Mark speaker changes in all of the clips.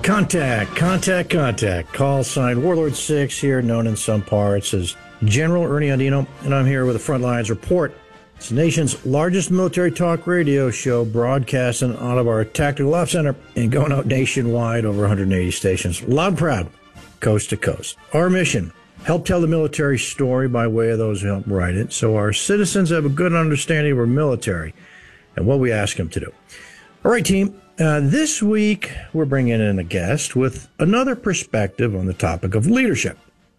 Speaker 1: Contact. Call sign Warlord 6 here, known in some parts as General Ernie Andino, and I'm here with a Frontlines Report. It's the nation's largest military talk radio show, broadcasting out of our Tactical Ops Center and going out nationwide over 180 stations. Loud and proud, coast to coast. Our mission, help tell the military story by way of those who help write it, so our citizens have a good understanding of our military and what we ask them to do. All right, team. This week, we're bringing in a guest with another perspective on the topic of leadership.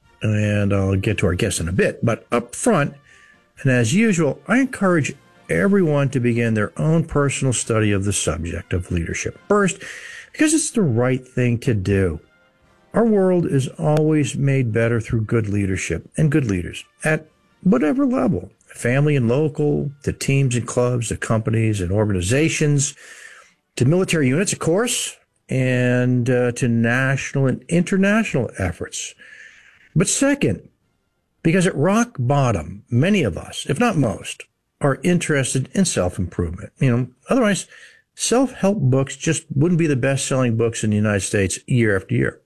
Speaker 1: And I'll get to our guest in a bit. But up front, and as usual, I encourage everyone to begin their own personal study of the subject of leadership. First, because it's the right thing to do. Our world is always made better through good leadership and good leaders at whatever level, family and local, to teams and clubs, to companies and organizations, to military units, of course, and to national and international efforts. But second, because at rock bottom, many of us, if not most, are interested in self-improvement. Otherwise, self-help books just wouldn't be the best-selling books in the United States year after year.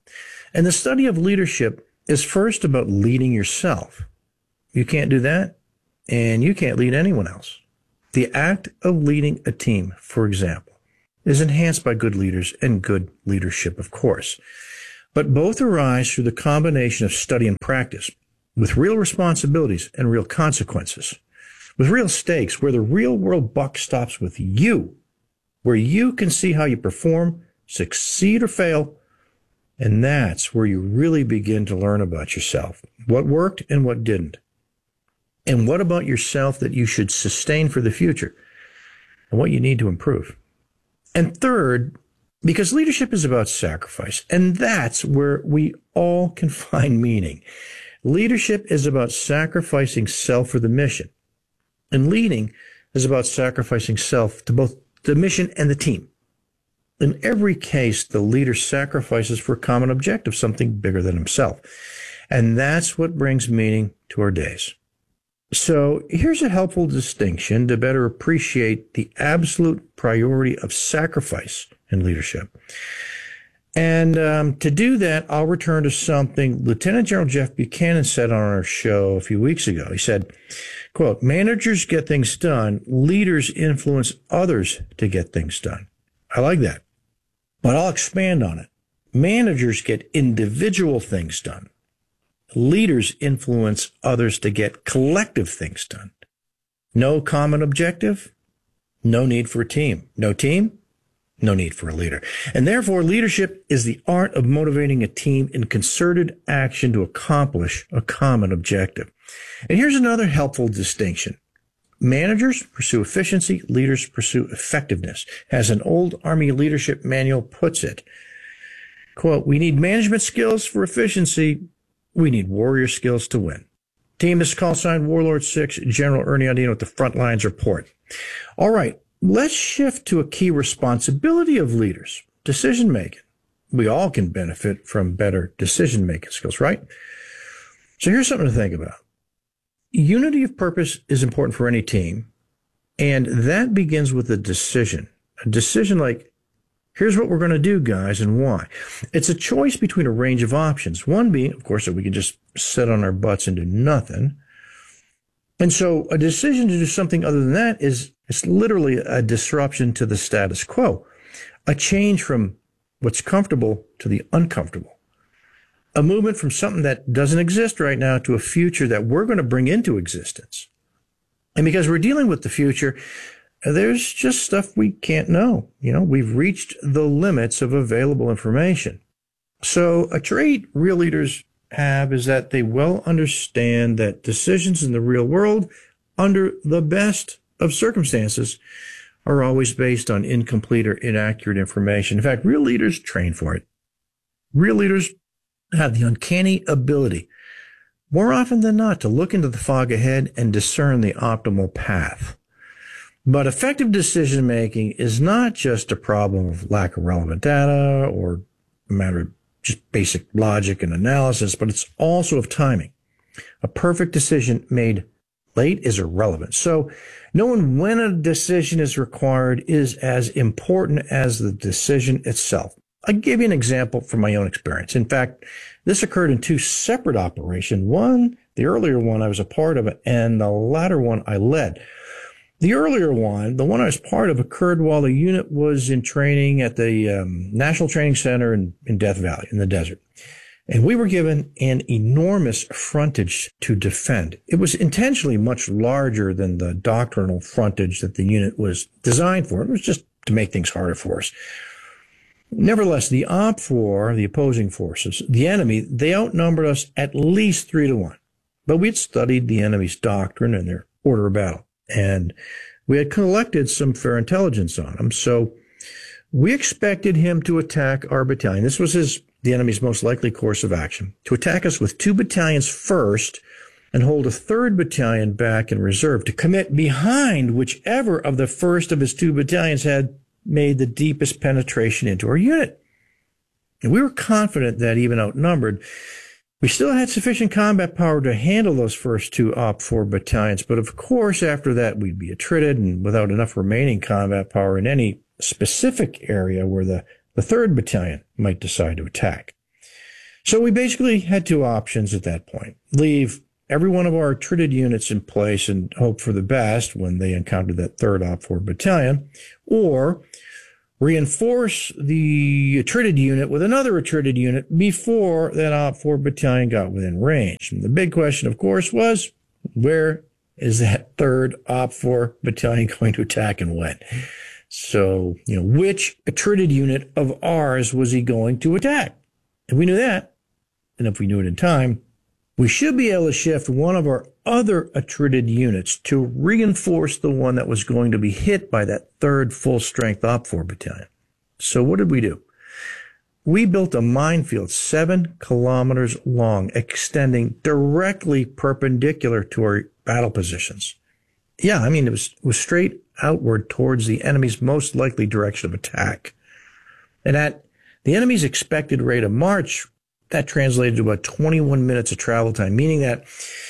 Speaker 1: And the study of leadership is first about leading yourself. You can't do that, and you can't lead anyone else. The act of leading a team, for example, is enhanced by good leaders and good leadership, of course. But both arise through the combination of study and practice, with real responsibilities and real consequences, with real stakes, where the real-world buck stops with you, where you can see how you perform, succeed or fail, and that's where you really begin to learn about yourself, what worked and what didn't. And what about yourself that you should sustain for the future and what you need to improve? And third, because leadership is about sacrifice, and that's where we all can find meaning. Leadership is about sacrificing self for the mission. And leading is about sacrificing self to both the mission and the team. In every case, the leader sacrifices for a common objective, something bigger than himself. And that's what brings meaning to our days. So here's a helpful distinction to better appreciate the absolute priority of sacrifice in leadership. And to do that, I'll return to something Lieutenant General Jeff Buchanan said on our show a few weeks ago. He said, quote, "Managers get things done, leaders influence others to get things done." I like that, but I'll expand on it. Managers get individual things done. Leaders influence others to get collective things done. No common objective, no need for a team. No team, no need for a leader. And therefore, leadership is the art of motivating a team in concerted action to accomplish a common objective. And here's another helpful distinction. Managers pursue efficiency, leaders pursue effectiveness. As an old Army leadership manual puts it, quote, "We need management skills for efficiency. We need warrior skills to win." Team, this is call sign Warlord 6, General Ernie Andino with the Frontlines Report. All right, let's shift to a key responsibility of leaders, decision-making. We all can benefit from better decision-making skills, right? So here's something to think about. Unity of purpose is important for any team, and that begins with a decision. A decision like, here's what we're going to do, guys, and why. It's a choice between a range of options. One being, of course, that we can just sit on our butts and do nothing. And so a decision to do something other than that it's literally a disruption to the status quo, a change from what's comfortable to the uncomfortable, a movement from something that doesn't exist right now to a future that we're going to bring into existence. And because we're dealing with the future, there's just stuff we can't know. We've reached the limits of available information. So a trait real leaders have is that they well understand that decisions in the real world, under the best of circumstances, are always based on incomplete or inaccurate information. In fact, real leaders train for it. Real leaders have the uncanny ability, more often than not, to look into the fog ahead and discern the optimal path. But effective decision-making is not just a problem of lack of relevant data or a matter of just basic logic and analysis, but it's also of timing. A perfect decision made late is irrelevant. So knowing when a decision is required is as important as the decision itself. I'll give you an example from my own experience. In fact, this occurred in two separate operations. One, the earlier one, I was a part of, and the latter one I led. The earlier one, the one I was part of, occurred while the unit was in training at the National Training Center in Death Valley in the desert. And we were given an enormous frontage to defend. It was intentionally much larger than the doctrinal frontage that the unit was designed for. It was just to make things harder for us. Nevertheless, the OPFOR, the opposing forces, the enemy, they outnumbered us at least 3-1. But we'd studied the enemy's doctrine and their order of battle, and we had collected some fair intelligence on him. So we expected him to attack our battalion. This was the enemy's most likely course of action, to attack us with 2 battalions first and hold a 3rd battalion back in reserve, to commit behind whichever of the first of his 2 battalions had made the deepest penetration into our unit. And we were confident that, even outnumbered, we still had sufficient combat power to handle those first 2 OPFOR battalions. But of course, after that, we'd be attrited and without enough remaining combat power in any specific area where the 3rd battalion might decide to attack. So we basically had 2 options at that point. Leave every one of our attrited units in place and hope for the best when they encountered that 3rd OPFOR battalion, or reinforce the attrited unit with another attrited unit before that OPFOR battalion got within range. And the big question, of course, was, where is that 3rd OPFOR battalion going to attack and when? So, which attrited unit of ours was he going to attack? If we knew that, and if we knew it in time, we should be able to shift one of our other attrited units to reinforce the one that was going to be hit by that 3rd full-strength OPFOR battalion. So what did we do? We built a minefield 7 kilometers long, extending directly perpendicular to our battle positions. Yeah, it was straight outward towards the enemy's most likely direction of attack. And at the enemy's expected rate of march, that translated to about 21 minutes of travel time, meaning that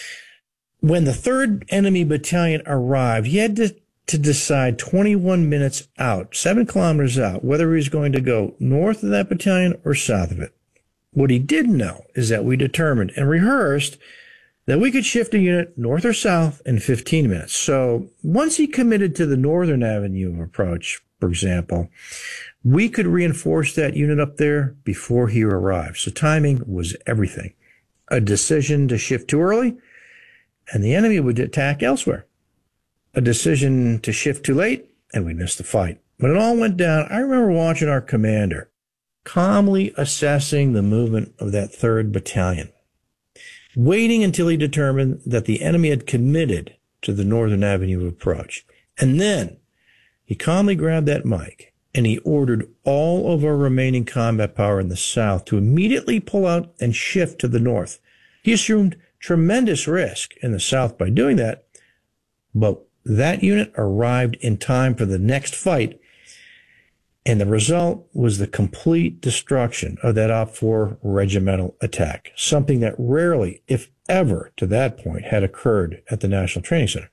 Speaker 1: when the 3rd enemy battalion arrived, he had to decide 21 minutes out, 7 kilometers out, whether he was going to go north of that battalion or south of it. What he didn't know is that we determined and rehearsed that we could shift a unit north or south in 15 minutes. So once he committed to the northern avenue of approach, for example, we could reinforce that unit up there before he arrived. So timing was everything. A decision to shift too early, and the enemy would attack elsewhere. A decision to shift too late, and we missed the fight. When it all went down, I remember watching our commander calmly assessing the movement of that 3rd battalion, waiting until he determined that the enemy had committed to the northern avenue of approach. And then he calmly grabbed that mic and he ordered all of our remaining combat power in the south to immediately pull out and shift to the north. He assumed tremendous risk in the south by doing that, but that unit arrived in time for the next fight, and the result was the complete destruction of that OPFOR regimental attack, something that rarely, if ever, to that point, had occurred at the National Training Center.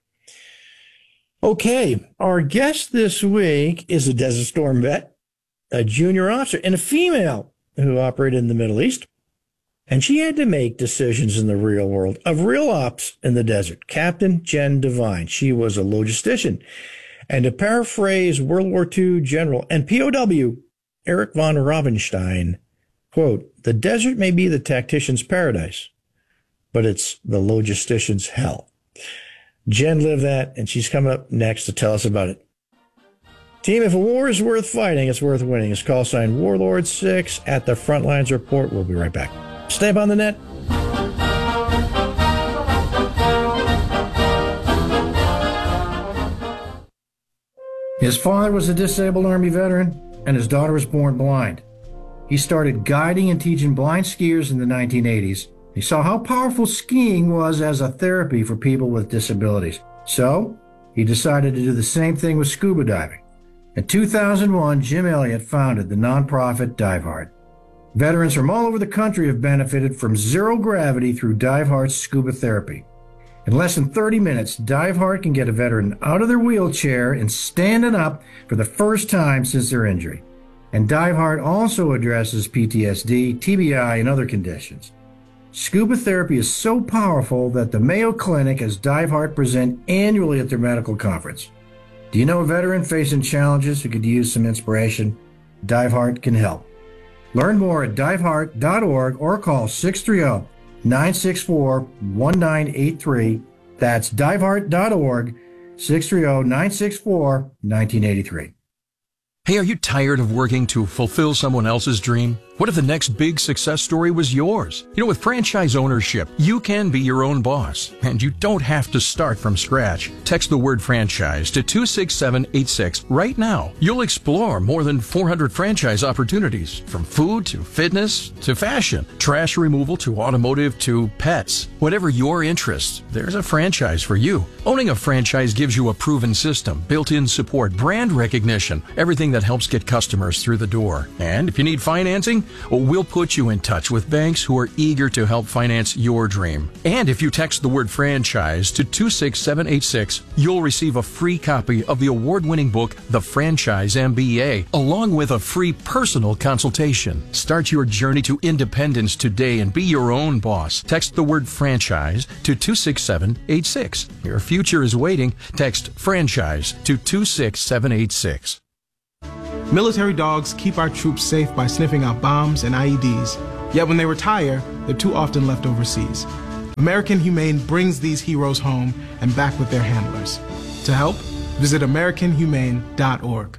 Speaker 1: Okay, our guest this week is a Desert Storm vet, a junior officer, and a female who operated in the Middle East. And she had to make decisions in the real world of real ops in the desert. Captain Jen Devine. She was a logistician. And to paraphrase World War II General and POW Erich von Ravenstein, quote, "The desert may be the tactician's paradise, but it's the logistician's hell." Jen lived that, and she's coming up next to tell us about it. Team, if a war is worth fighting, it's worth winning. It's call sign Warlord 6 at the Frontlines Report. We'll be right back. Stay up on the net. His father was a disabled Army veteran, and his daughter was born blind. He started guiding and teaching blind skiers in the 1980s. He saw how powerful skiing was as a therapy for people with disabilities. So he decided to do the same thing with scuba diving. In 2001, Jim Elliott founded the nonprofit DiveHeart. Veterans from all over the country have benefited from zero gravity through DiveHeart's scuba therapy. In less than 30 minutes, DiveHeart can get a veteran out of their wheelchair and standing up for the first time since their injury. And Dive Heart also addresses PTSD, TBI, and other conditions. Scuba therapy is so powerful that the Mayo Clinic has Dive Heart present annually at their medical conference. Do you know a veteran facing challenges who could use some inspiration? Dive Heart can help. Learn more at diveheart.org or call 630-964-1983. That's diveheart.org, 630-964-1983.
Speaker 2: Hey, are you tired of working to fulfill someone else's dream? What if the next big success story was yours? You know, with franchise ownership, you can be your own boss, and you don't have to start from scratch. Text the word franchise to 26786 right now. You'll explore more than 400 franchise opportunities, from food to fitness to fashion, trash removal to automotive to pets. Whatever your interest, there's a franchise for you. Owning a franchise gives you a proven system, built-in support, brand recognition, everything that helps get customers through the door. And if you need financing, well, we'll put you in touch with banks who are eager to help finance your dream. And if you text the word franchise to 26786, you'll receive a free copy of the award-winning book, The Franchise MBA, along with a free personal consultation. Start your journey to independence today and be your own boss. Text the word franchise to 26786. Your future is waiting. Text franchise to 26786.
Speaker 3: Military dogs keep our troops safe by sniffing out bombs and IEDs. Yet when they retire, they're too often left overseas. American Humane brings these heroes home and back with their handlers. To help, visit AmericanHumane.org.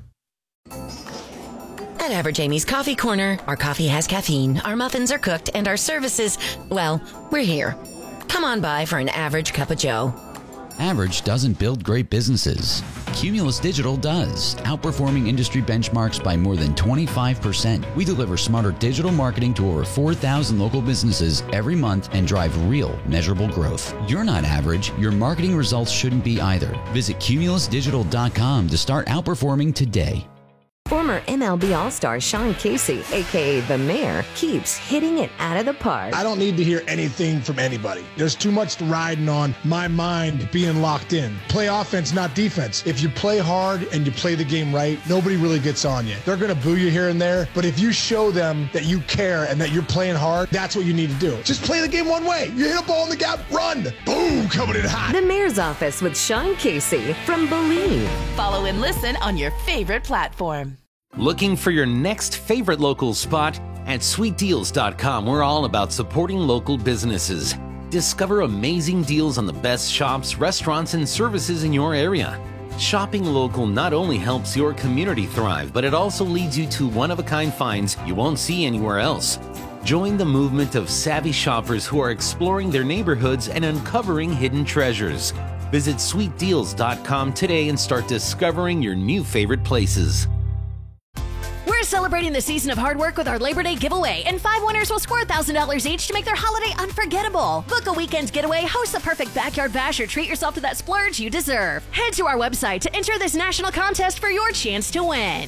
Speaker 4: At Average Amy's Coffee Corner, our coffee has caffeine, our muffins are cooked, and our services, well, we're here. Come on by for an average cup of joe.
Speaker 5: Average doesn't build great businesses. Cumulus Digital does, outperforming industry benchmarks by more than 25%. We deliver smarter digital marketing to over 4,000 local businesses every month and drive real, measurable growth. You're not average. Your marketing results shouldn't be either. Visit cumulusdigital.com to start outperforming today.
Speaker 6: Former MLB All-Star Sean Casey, a.k.a. The Mayor, keeps hitting it out of the park.
Speaker 7: I don't need to hear anything from anybody. There's too much riding on my mind being locked in. Play offense, not defense. If you play hard and you play the game right, nobody really gets on you. They're going to boo you here and there, but if you show them that you care and that you're playing hard, that's what you need to do. Just play the game one way. You hit a ball in the gap, run. Boom, coming in hot.
Speaker 6: The Mayor's Office with Sean Casey from Believe.
Speaker 8: Follow and listen on your favorite platform.
Speaker 9: Looking for your next favorite local spot? At sweetdeals.com, we're all about supporting local businesses. Discover amazing deals on the best shops, restaurants, and services in your area. Shopping local not only helps your community thrive, but it also leads you to one-of-a-kind finds you won't see anywhere else. Join the movement of savvy shoppers who are exploring their neighborhoods and uncovering hidden treasures. Visit sweetdeals.com today and start discovering your new favorite places.
Speaker 8: We're celebrating the season of hard work with our Labor Day giveaway, and 5 winners will score $1,000 each to make their holiday unforgettable. Book a weekend getaway, host the perfect backyard bash, or treat yourself to that splurge you deserve. Head to our website to enter this national contest for your chance to win.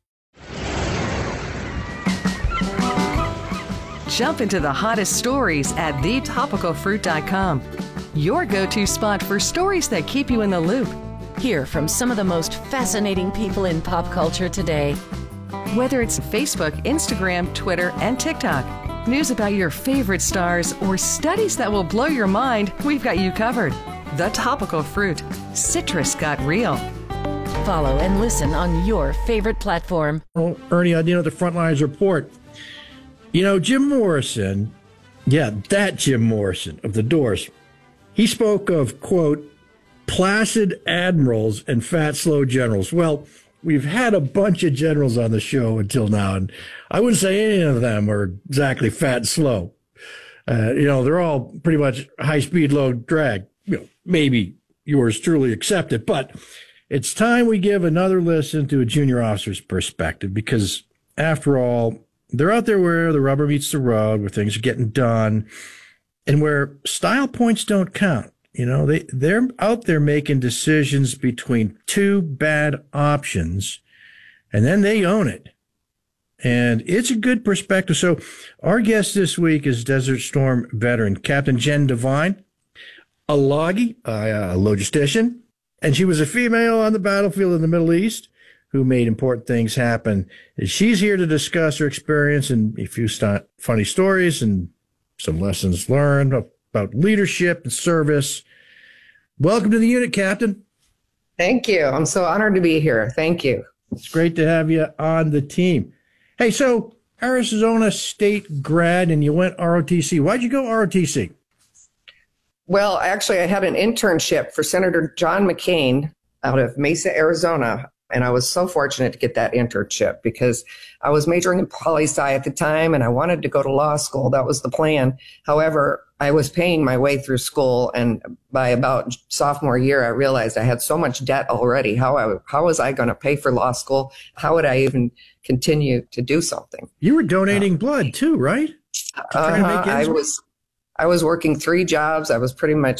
Speaker 10: Jump into the hottest stories at thetopicalfruit.com. Your go-to spot for stories that keep you in the loop.
Speaker 4: Hear from some of the most fascinating people in pop culture today.
Speaker 10: Whether it's Facebook, Instagram, Twitter, and TikTok, news about your favorite stars, or studies that will blow your mind, we've got you covered. The Topical Fruit. Citrus got real.
Speaker 4: Follow and listen on your favorite platform.
Speaker 1: Well, Ernie, the Frontlines Report. Jim Morrison, that Jim Morrison of The Doors, he spoke of, quote, placid admirals and fat, slow generals. Well, we've had a bunch of generals on the show until now, and I wouldn't say any of them are exactly fat and slow. They're all pretty much high speed, low drag. Maybe yours truly accepted, but it's time we give another listen to a junior officer's perspective, because after all, they're out there where the rubber meets the road, where things are getting done, and where style points don't count. They're out there making decisions between two bad options, and then they own it. And it's a good perspective. So our guest this week is Desert Storm veteran Captain Jen Devine, a logistician, and she was a female on the battlefield in the Middle East who made important things happen. She's here to discuss her experience and a few funny stories and some lessons learned about leadership and service. Welcome to the unit, Captain.
Speaker 11: Thank you. I'm so honored to be here. Thank you.
Speaker 1: It's great to have you on the team. Hey, so Arizona State grad and you went ROTC. Why'd you go ROTC?
Speaker 11: Well, actually, I had an internship for Senator John McCain out of Mesa, Arizona. And I was so fortunate to get that internship because I was majoring in poli-sci at the time and I wanted to go to law school. That was the plan. However, I was paying my way through school. And by about sophomore year, I realized I had so much debt already. How was I going to pay for law school? How would I even continue to do something?
Speaker 1: You were donating blood too, right?
Speaker 11: I was working 3 jobs. I was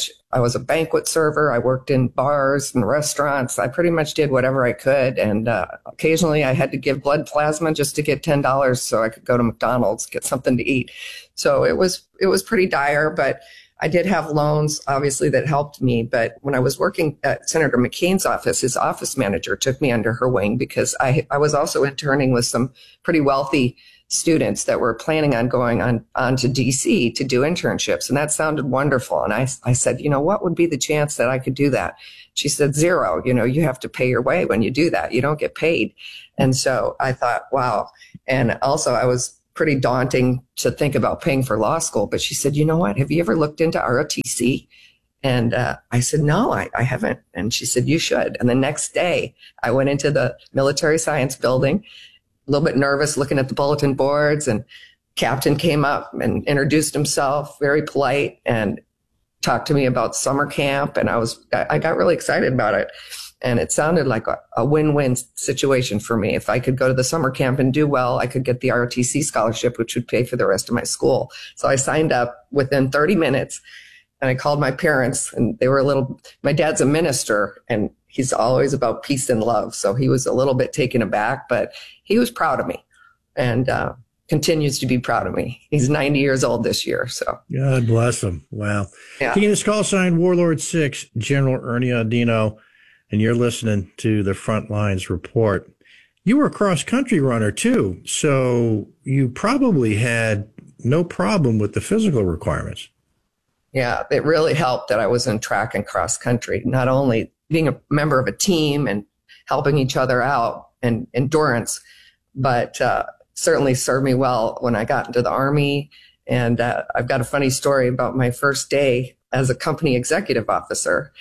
Speaker 11: a banquet server. I worked in bars and restaurants. I pretty much did whatever I could. And occasionally I had to give blood plasma just to get $10 so I could go to McDonald's, get something to eat. So it was pretty dire, but I did have loans, obviously, that helped me. But when I was working at Senator McCain's office, his office manager took me under her wing because I was also interning with some pretty wealthy students that were planning on going on to DC to do internships. And that sounded wonderful. And I said, what would be the chance that I could do that? She said, 0. You have to pay your way when you do that. You don't get paid. And so I thought, wow. And also I was pretty daunting to think about paying for law school. But she said, you know what? Have you ever looked into ROTC? And I said, no, I haven't. And she said, you should. And the next day I went into the military science building, a little bit nervous looking at the bulletin boards, and Captain came up and introduced himself, very polite, and talked to me about summer camp. And I got really excited about it. And it sounded like a win-win situation for me. If I could go to the summer camp and do well, I could get the ROTC scholarship, which would pay for the rest of my school. So I signed up within 30 minutes and I called my parents, and they were my dad's a minister and he's always about peace and love. So he was a little bit taken aback, but he was proud of me and continues to be proud of me. He's 90 years old this year. So
Speaker 1: God bless him. Wow.
Speaker 11: Yeah.
Speaker 1: King of this call sign, Warlord 6, General Ernie Audino, and you're listening to the Frontlines Report. You were a cross-country runner too, so you probably had no problem with the physical requirements.
Speaker 11: Yeah, it really helped that I was in track and cross country, not only being a member of a team and helping each other out and endurance, but certainly served me well when I got into the Army. And I've got a funny story about my first day as a company executive officer.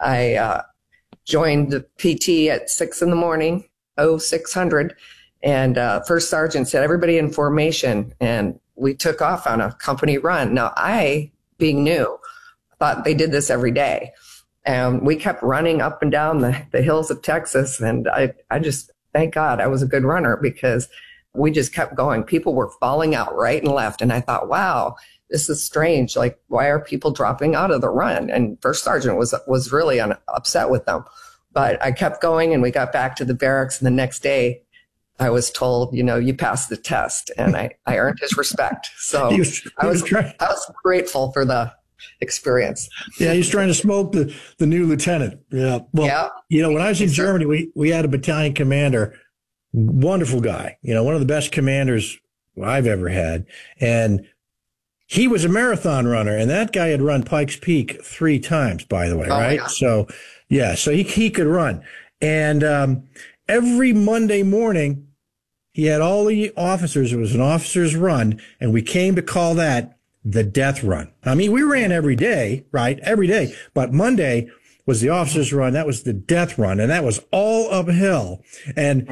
Speaker 11: I joined the PT at 6 in the morning, 0600, and first sergeant said, everybody in formation, and we took off on a company run. Now, I, being new, thought they did this every day. And we kept running up and down the hills of Texas. And I just, thank God I was a good runner because we just kept going. People were falling out right and left. And I thought, wow, this is strange. Like, why are people dropping out of the run? And first sergeant was really upset with them. But I kept going and we got back to the barracks. And the next day I was told, you passed the test, and I earned his respect. So I was grateful for the experience.
Speaker 1: Yeah, he's trying to smoke the new lieutenant. Yeah. Well,
Speaker 11: yeah.
Speaker 1: When I was in Germany, we had a battalion commander, wonderful guy, one of the best commanders I've ever had. And he was a marathon runner, and that guy had run Pikes Peak 3 times, by the way, right? So, yeah, so he could run. And every Monday morning, he had all the officers. It was an officer's run, and we came to call that the death run. I mean, we ran every day, right? Every day. But Monday was the officer's run. That was the death run, and that was all uphill. And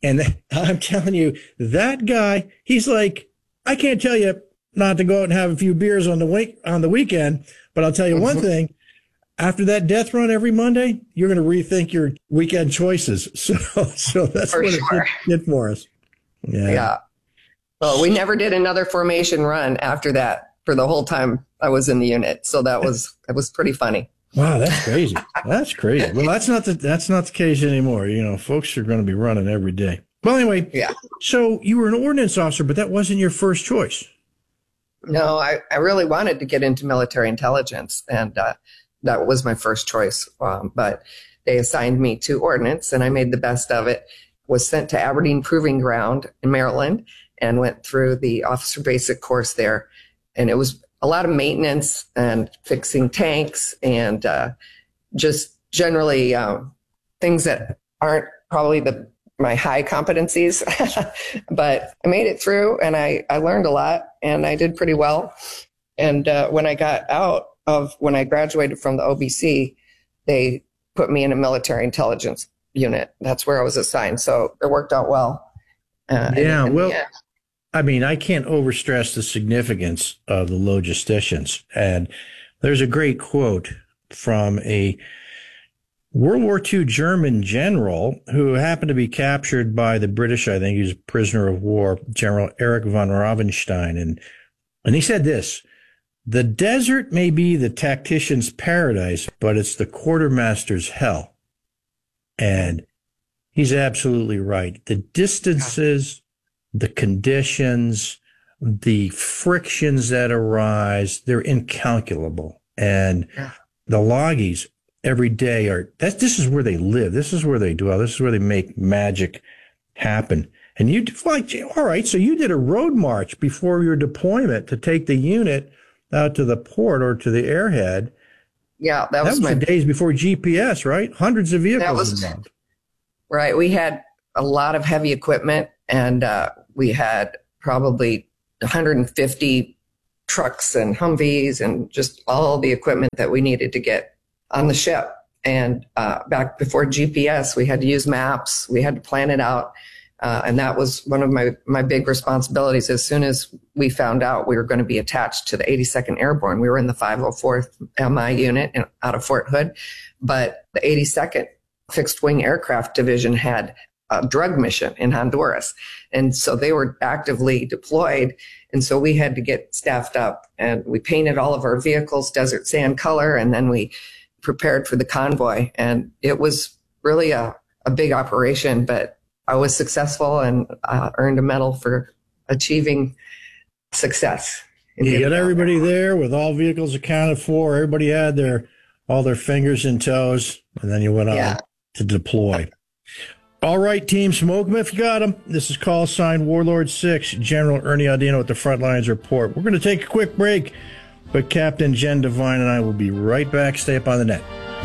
Speaker 1: I'm telling you, that guy, he's like, I can't tell you not to go out and have a few beers on the weekend, but I'll tell you one thing. After that death run every Monday, you're going to rethink your weekend choices. So that's what it did for us. Yeah.
Speaker 11: Well, we never did another formation run after that for the whole time I was in the unit. So that was pretty funny.
Speaker 1: Wow, that's crazy. That's crazy. Well, that's not the case anymore. Folks are going to be running every day. Well, anyway, so you were an ordnance officer, but that wasn't your first choice.
Speaker 11: No, I really wanted to get into military intelligence, and that was my first choice. But they assigned me to ordnance, and I made the best of it. was sent to Aberdeen Proving Ground in Maryland and went through the officer basic course there. And it was a lot of maintenance and fixing tanks and just generally things that aren't probably my high competencies. But I made it through, and I learned a lot, and I did pretty well. And when I graduated from the OBC, they put me in a military intelligence unit. That's where I was assigned. So it worked out well.
Speaker 1: I mean, I can't overstress the significance of the logisticians. And there's a great quote from a World War II German general who happened to be captured by the British. I think he was a prisoner of war, General Erich von Ravenstein. And he said this: "The desert may be the tactician's paradise, but it's the quartermaster's hell." And he's absolutely right. The distances, the conditions, the frictions that arise, they're incalculable. And the Loggies every day this is where they live. This is where they dwell. This is where they make magic happen. And all right, so you did a road march before your deployment to take the unit out to the port or to the airhead.
Speaker 11: Yeah, that was my
Speaker 1: days before GPS, right? Hundreds of vehicles involved.
Speaker 11: Right. We had a lot of heavy equipment, and we had probably 150 trucks and Humvees and just all the equipment that we needed to get on the ship. And back before GPS, we had to use maps. We had to plan it out. And that was one of my big responsibilities. As soon as we found out we were going to be attached to the 82nd Airborne, we were in the 504th MI unit out of Fort Hood. But the 82nd Fixed Wing Aircraft Division had a drug mission in Honduras. And so they were actively deployed. And so we had to get staffed up, and we painted all of our vehicles desert sand color. And then we prepared for the convoy. And it was really a big operation, but I was successful and earned a medal for achieving success.
Speaker 1: You got everybody there with all vehicles accounted for. Everybody had all their fingers and toes, and then you went on to deploy. All right, Team Smokemouth, you got them. This is call sign Warlord 6, General Ernie Audino with the Frontlines Report. We're going to take a quick break, but Captain Jen Devine and I will be right back. Stay up on the net.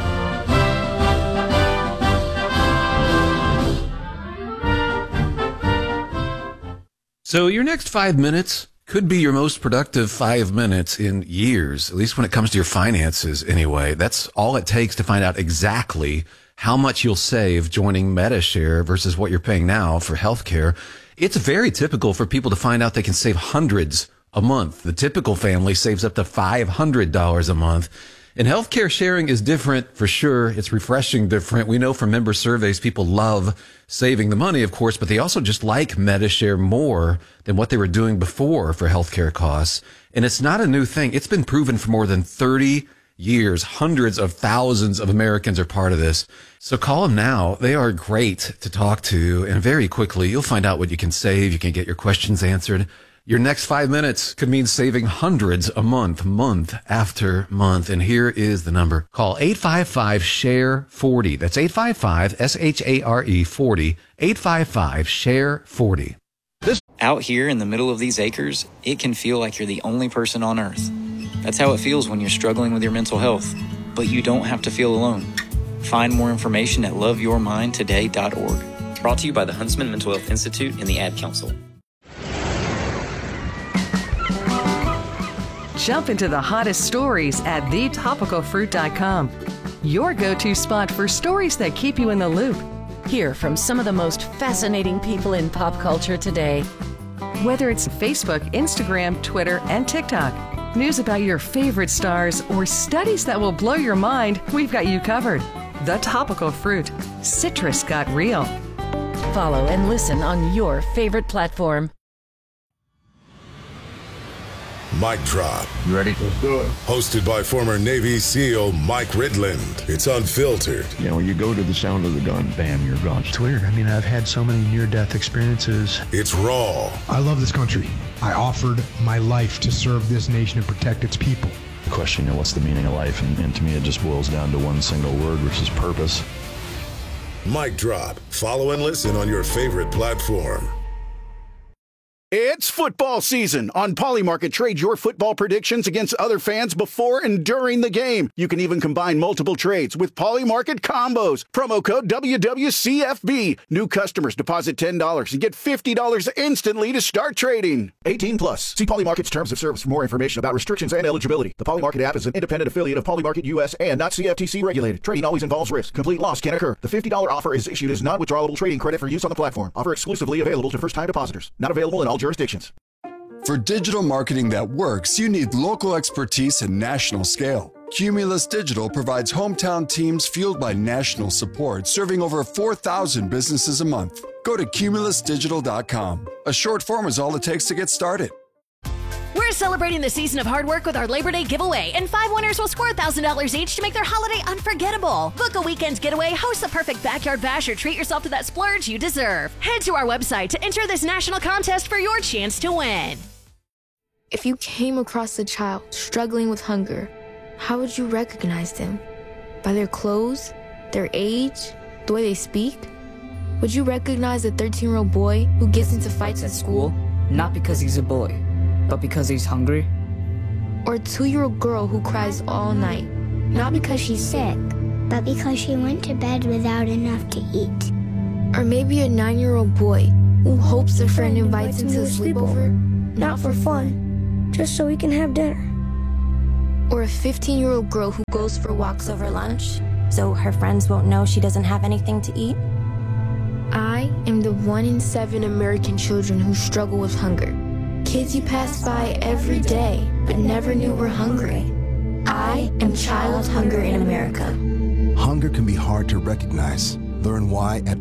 Speaker 12: So your next 5 minutes could be your most productive 5 minutes in years, at least when it comes to your finances anyway. That's all it takes to find out exactly how much you'll save joining Medi-Share versus what you're paying now for healthcare. It's very typical for people to find out they can save hundreds a month. The typical family saves up to $500 a month. And healthcare sharing is different for sure. It's refreshing different. We know from member surveys, people love saving the money, of course, but they also just like Medi-Share more than what they were doing before for healthcare costs. And it's not a new thing. It's been proven for more than 30 years. Hundreds of thousands of Americans are part of this. So call them now. They are great to talk to. And very quickly, you'll find out what you can save. You can get your questions answered. Your next 5 minutes could mean saving hundreds a month, month after month. And here is the number. Call 855-SHARE-40. That's 855-SHARE-40. 855-SHARE-40.
Speaker 13: Out here in the middle of these acres, it can feel like you're the only person on earth. That's how it feels when you're struggling with your mental health. But you don't have to feel alone. Find more information at loveyourmindtoday.org. Brought to you by the Huntsman Mental Health Institute and the Ad Council.
Speaker 10: Jump into the hottest stories at thetopicalfruit.com. Your go-to spot for stories that keep you in the loop.
Speaker 4: Hear from some of the most fascinating people in pop culture today.
Speaker 10: Whether it's Facebook, Instagram, Twitter, and TikTok, news about your favorite stars, or studies that will blow your mind, we've got you covered. The Topical Fruit. Citrus got real.
Speaker 4: Follow and listen on your favorite platform.
Speaker 14: Mic Drop.
Speaker 15: You ready? Let's do it.
Speaker 14: Hosted by former Navy SEAL Mike Ridland. It's unfiltered.
Speaker 15: You know, you go to the sound of the gun, bam, you're gone.
Speaker 16: It's weird. I mean, I've had so many near-death experiences.
Speaker 14: It's raw.
Speaker 7: I love this country. I offered my life to serve this nation and protect its people.
Speaker 15: The question, what's the meaning of life? And to me, it just boils down to one single word, which is purpose.
Speaker 14: Mic drop. Follow and listen on your favorite platform.
Speaker 17: It's football season. On Polymarket, trade your football predictions against other fans before and during the game. You can even combine multiple trades with Polymarket combos. Promo code WWCFB. New customers deposit $10 and get $50 instantly to start trading. 18 plus. See Polymarket's terms of service for more information about restrictions and eligibility. The Polymarket app is an independent affiliate of Polymarket US and not CFTC regulated. Trading always involves risk. Complete loss can occur. The $50 offer is issued as non-withdrawable trading credit for use on the platform. Offer exclusively available to first-time depositors. Not available in all jurisdictions.
Speaker 18: For digital marketing that works, you need local expertise and national scale. Cumulus Digital provides hometown teams fueled by national support, serving over 4,000 businesses a month. Go to cumulusdigital.com. A short form is all it takes to get started.
Speaker 8: We're celebrating the season of hard work with our Labor Day giveaway, and 5 winners will score $1,000 each to make their holiday unforgettable. Book a weekend's getaway, host the perfect backyard bash, or treat yourself to that splurge you deserve. Head to our website to enter this national contest for your chance to win.
Speaker 19: If you came across a child struggling with hunger, how would you recognize them? By their clothes, their age, the way they speak? Would you recognize a 13-year-old boy who gets into fights at school?
Speaker 20: Not because he's a boy, but because he's hungry?
Speaker 19: Or a 2-year-old girl who cries all night, not because she's sick,
Speaker 21: but because she went to bed without enough to eat.
Speaker 19: Or maybe a 9-year-old boy who hopes a friend invites him to a sleepover, not for fun, just so he can have dinner. Or a 15-year-old girl who goes for walks over lunch,
Speaker 22: so her friends won't know she doesn't have anything to eat.
Speaker 19: I am the 1 in 7 American children who struggle with hunger. Kids you pass by every day, but never knew were hungry. I am Child Hunger in America.
Speaker 23: Hunger can be hard to recognize. Learn why at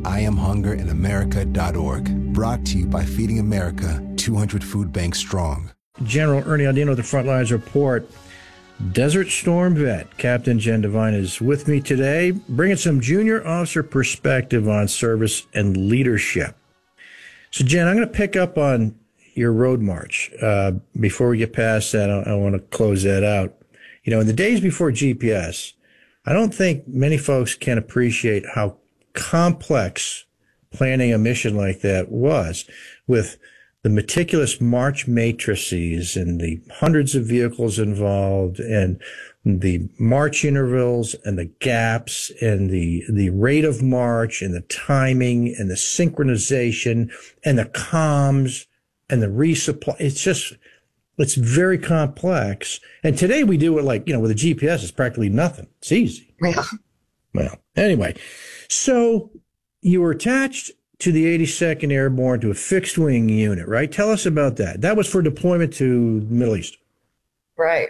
Speaker 23: IamHungerin.America.org. Brought to you by Feeding America, 200 food banks strong.
Speaker 1: General Ernie Andino, the Frontlines Report. Desert Storm vet Captain Jen Devine is with me today, bringing some junior officer perspective on service and leadership. So, Jen, I'm going to pick up on your road march. Before we get past that, I want to close that out. You know, in the days before GPS, I don't think many folks can appreciate how complex planning a mission like that was, with the meticulous march matrices and the hundreds of vehicles involved and the march intervals and the gaps and the rate of march and the timing and the synchronization and the comms and the resupply. It's very complex. And today we do it like, with a GPS, it's practically nothing. It's easy.
Speaker 11: Yeah.
Speaker 1: Well, anyway, so you were attached to the 82nd Airborne to a fixed wing unit, right? Tell us about that. That was for deployment to the Middle East.
Speaker 11: Right.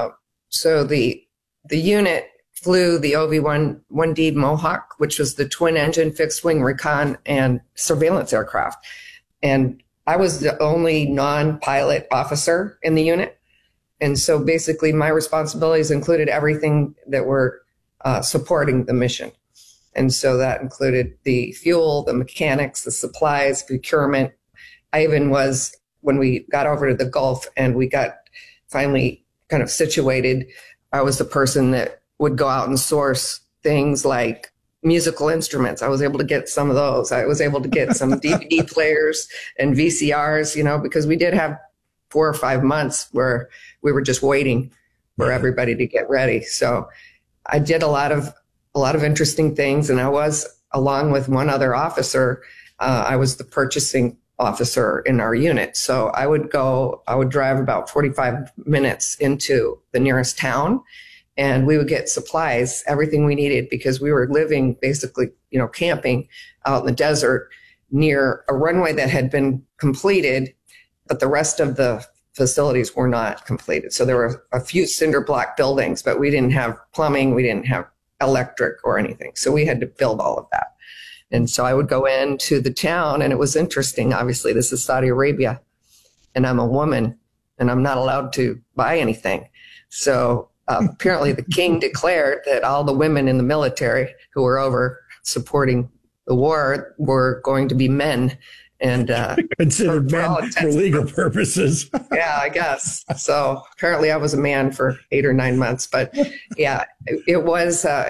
Speaker 11: So the unit flew the OV-1D Mohawk, which was the twin engine fixed wing recon and surveillance aircraft. And I was the only non-pilot officer in the unit. And so basically my responsibilities included everything that were supporting the mission. And so that included the fuel, the mechanics, the supplies, procurement. I even was, when we got over to the Gulf and we got finally kind of situated, I was the person that would go out and source things like musical instruments. I was able to get some of those. I was able to get some DVD players and VCRs, because we did have 4 or 5 months where we were just waiting for everybody to get ready. So I did a lot of interesting things. And I was, along with one other officer, I was the purchasing officer in our unit. So I would drive about 45 minutes into the nearest town, and we would get supplies, everything we needed, because we were living basically, camping out in the desert near a runway that had been completed, but the rest of the facilities were not completed. So there were a few cinder block buildings, but we didn't have plumbing. We didn't have electric or anything. So we had to build all of that. And so I would go into the town, and it was interesting. Obviously, this is Saudi Arabia, and I'm a woman, and I'm not allowed to buy anything. So apparently the king declared that all the women in the military who were over supporting the war were going to be men. And
Speaker 1: considered men for legal purposes.
Speaker 11: Yeah, I guess. So apparently I was a man for 8 or 9 months. But yeah, it was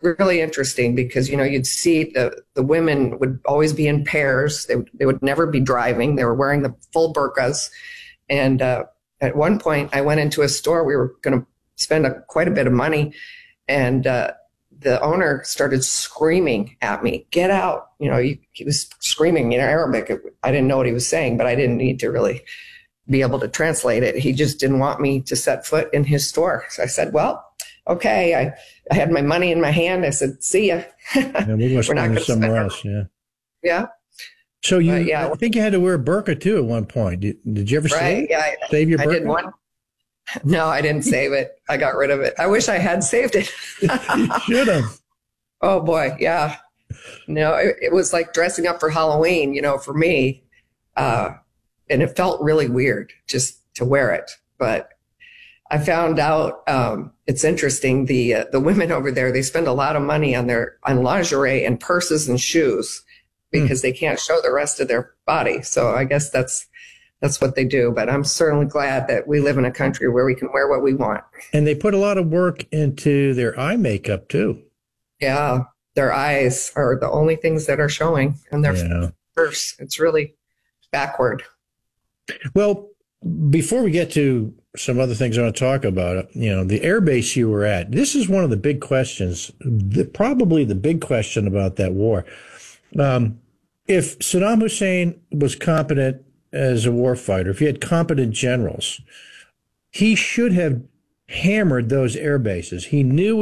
Speaker 11: really interesting because, you'd see the women would always be in pairs. They would never be driving. They were wearing the full burqas. And at one point, I went into a store. We were going to spend quite a bit of money. And the owner started screaming at me, "Get out." He was screaming in Arabic. I didn't know what he was saying, but I didn't need to really be able to translate it. He just didn't want me to set foot in his store. So I said, well, okay. I had my money in my hand. I said, "See ya."
Speaker 1: Yeah, we must go somewhere else. Yeah.
Speaker 11: Yeah.
Speaker 1: So I think you had to wear a burqa too at one point. Did you ever save your burqa?
Speaker 11: I did one. No, I didn't save it. I got rid of it. I wish I had saved it.
Speaker 1: You should have.
Speaker 11: Oh boy. Yeah. No, it was like dressing up for Halloween, for me. And it felt really weird just to wear it. But I found out, it's interesting. The women over there, they spend a lot of money on lingerie and purses and shoes because they can't show the rest of their body. So I guess that's what they do. But I'm certainly glad that we live in a country where we can wear what we want.
Speaker 1: And they put a lot of work into their eye makeup too.
Speaker 11: Yeah. Their eyes are the only things that are showing, and their purse. It's really backward.
Speaker 1: Well, before we get to some other things I want to talk about, the airbase you were at, this is one of the big questions, probably the big question about that war. If Saddam Hussein was competent as a warfighter, if he had competent generals, he should have hammered those air bases. He knew